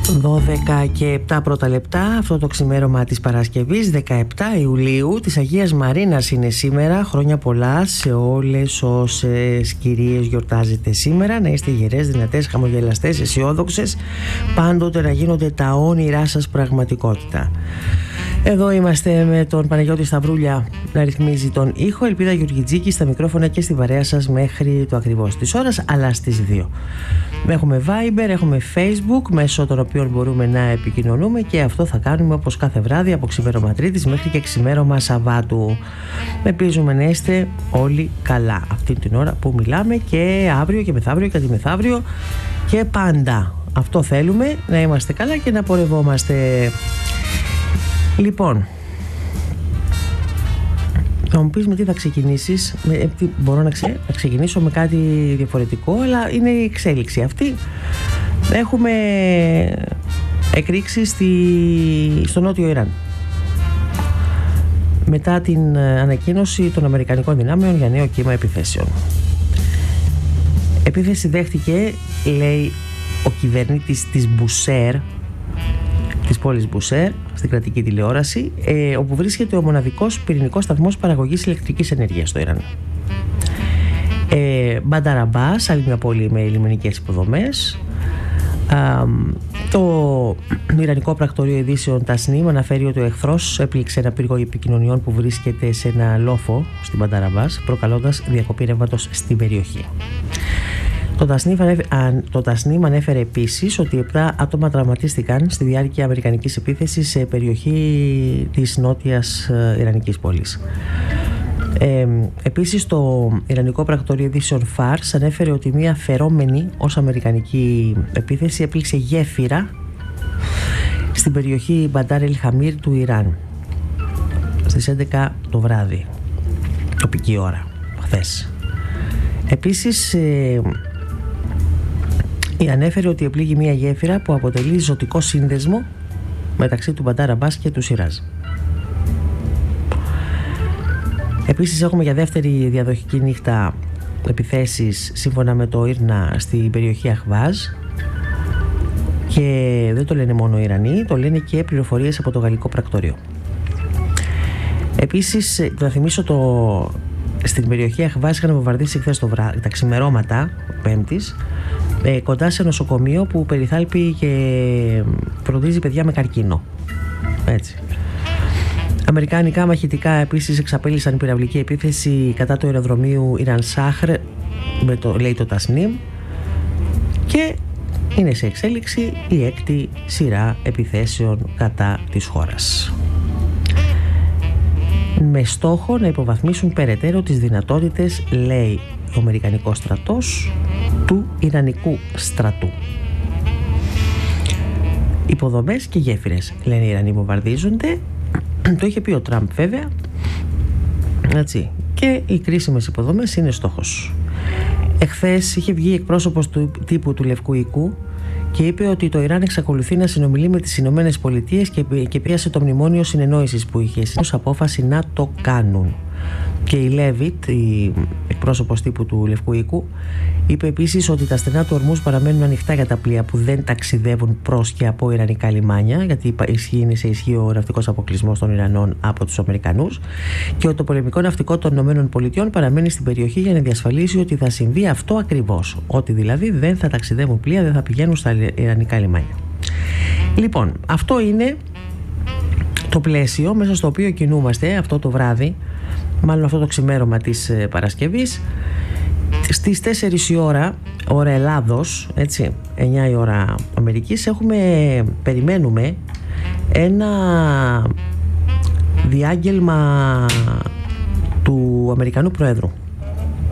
12 και 7 πρώτα λεπτά, αυτό το ξημέρωμα της Παρασκευής 17 Ιουλίου της Αγίας Μαρίνας είναι σήμερα. Χρόνια πολλά σε όλες όσες κυρίες γιορτάζετε σήμερα. Να είστε γερές, δυνατές, χαμογελαστές, αισιόδοξες, πάντοτε να γίνονται τα όνειρά σας πραγματικότητα. Εδώ είμαστε με τον Παναγιώτη Σταυρούλια να ρυθμίζει τον ήχο, Ελπίδα Γεωργιτζίκη στα μικρόφωνα και στη παρέα σας μέχρι το ακριβώς της ώρας, αλλά στις 2. Έχουμε Viber, έχουμε Facebook, μέσω των οποίων μπορούμε να επικοινωνούμε, και αυτό θα κάνουμε όπως κάθε βράδυ από ξημέρωμα Τρίτης μέχρι και ξημέρωμα Σαββάτου. Ελπίζουμε να είστε όλοι καλά αυτή την ώρα που μιλάμε, και αύριο και μεθαύριο και αντιμεθαύριο και πάντα. Αυτό θέλουμε, να είμαστε καλά και να πορευόμαστε. Λοιπόν, θα μου πεις με τι θα ξεκινήσεις. Μπορώ να ξεκινήσω με κάτι διαφορετικό, αλλά είναι η εξέλιξη αυτή. Έχουμε εκρήξεις στο νότιο Ιράν μετά την ανακοίνωση των Αμερικανικών δυνάμεων για νέο κύμα επιθέσεων. Επίθεση δέχτηκε, λέει ο κυβερνήτης της Μπουσέρ, της πόλης Μπουσέρ, στην κρατική τηλεόραση, όπου βρίσκεται ο μοναδικός πυρηνικός σταθμός παραγωγής ηλεκτρικής ενέργειας στο Ιράν. Μπαντάρ Αμπάς, άλλη μια πόλη με λιμενικές υποδομές. Το Ιρανικό πρακτορείο ειδήσεων Τασνίμ αναφέρει ότι ο εχθρός έπληξε ένα πύργο επικοινωνιών που βρίσκεται σε ένα λόφο στην Μπαντάρ Αμπάς, προκαλώντας διακοπή ρεύματος στην περιοχή. Το Τασνίμ ανέφερε επίσης ότι 7 άτομα τραυματίστηκαν στη διάρκεια αμερικανικής επίθεσης σε περιοχή της νότιας Ιρανικής πόλης. Επίσης το Ιρανικό πρακτορείο ειδήσεων Φάρς ανέφερε ότι μια φερόμενη ως αμερικανική επίθεση έπληξε γέφυρα στην περιοχή Μπαντάρ Ελ Χαμίρ του Ιράν στις 11 το βράδυ, τοπική ώρα, χθες. Επίσης ανέφερε ότι επλήγει μια γέφυρα που αποτελεί ζωτικό σύνδεσμο μεταξύ του Μπαντάρ Αμπάς και του Σιράζ. Επίσης έχουμε για δεύτερη διαδοχική νύχτα επιθέσεις σύμφωνα με το ΙΡΝΑ στην περιοχή Αχβάζ, και δεν το λένε μόνο οι Ιρανοί, το λένε και πληροφορίες από το γαλλικό πρακτορείο. Επίσης να θυμίσω στην περιοχή Αχβάζ είχαν βομβαρδίσει χθες το βράδυ, τα ξημερώματα Πέμπτης, κοντά σε νοσοκομείο που περιθάλπει και φροντίζει παιδιά με καρκίνο. Έτσι. Αμερικάνικα μαχητικά επίσης εξαπέλυσαν πυραυλική επίθεση κατά του αεροδρομίου Ιραν Σάχρ, λέει το Τασνίμ, και είναι σε εξέλιξη η έκτη σειρά επιθέσεων κατά της χώρας, με στόχο να υποβαθμίσουν περαιτέρω τις δυνατότητες, λέει ο Αμερικανικός στρατός, του Ιρανικού στρατού. Υποδομές και γέφυρες, λένε οι Ιρανοί, βομβαρδίζονται. Το είχε πει ο Τραμπ βέβαια, έτσι, και οι κρίσιμες υποδομές είναι στόχος. Εχθές είχε βγει εκπρόσωπος του τύπου του Λευκού Οίκου και είπε ότι το Ιράν εξακολουθεί να συνομιλεί με τις Ηνωμένες Πολιτείες και πίασε το μνημόνιο συνεννόησης που είχε ως απόφαση να το κάνουν. Και η Λέβιτ, η εκπρόσωπος τύπου του Λευκού Οίκου, είπε επίσης ότι τα στενά του Ορμούζ παραμένουν ανοιχτά για τα πλοία που δεν ταξιδεύουν προς και από ιρανικά λιμάνια, γιατί είναι σε ισχύ ο ναυτικός αποκλεισμός των Ιρανών από τους Αμερικανούς, και ότι το πολεμικό ναυτικό των ΗΠΑ παραμένει στην περιοχή για να διασφαλίσει ότι θα συμβεί αυτό ακριβώς. Ότι δηλαδή δεν θα ταξιδεύουν πλοία, δεν θα πηγαίνουν στα ιρανικά λιμάνια. Λοιπόν, αυτό είναι το πλαίσιο μέσα στο οποίο κινούμαστε αυτό το βράδυ, μάλλον αυτό το ξημέρωμα της Παρασκευής. Στις 4 η ώρα Ελλάδος, έτσι, 9 η ώρα Αμερικής, περιμένουμε ένα διάγγελμα του Αμερικανού Προέδρου.